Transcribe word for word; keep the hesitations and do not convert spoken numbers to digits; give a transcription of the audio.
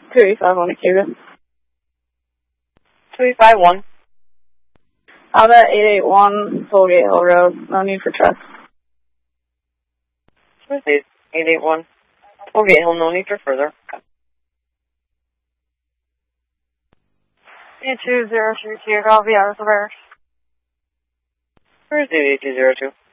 two eight five one Cuba. two eight five one. Alpha eight eight one, Tollgate Hill Road. No need for trust. eight eight one. Tollgate Hill, no need for further. Okay. eight two zero two two, copy, out of the bear. Where's eight eight two zero two?